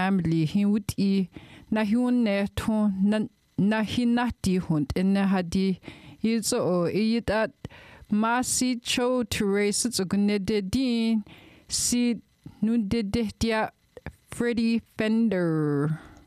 family hin wut I na hun ne ton na hinati hund in hadi yizo idat masi cho to race so gunede din si nu de dia Freddie Fender.